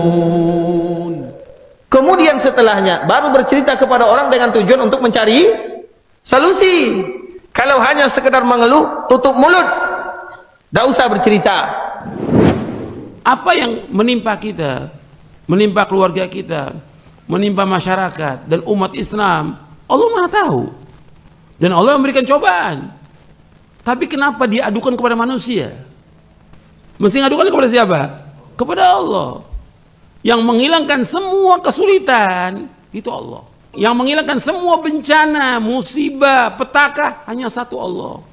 Kemudian setelahnya baru bercerita kepada orang dengan tujuan untuk mencari solusi. Kalau hanya sekedar mengeluh, tutup mulut, tidak usah bercerita. Apa yang menimpa kita, menimpa keluarga kita, menimpa masyarakat dan umat Islam, Allah Maha tahu. Dan Allah memberikan cobaan. Tapi kenapa dia adukan kepada manusia? Mesti ngadukan kepada siapa? Kepada Allah. Yang menghilangkan semua kesulitan itu Allah. Yang menghilangkan semua bencana, musibah, petaka hanya satu Allah.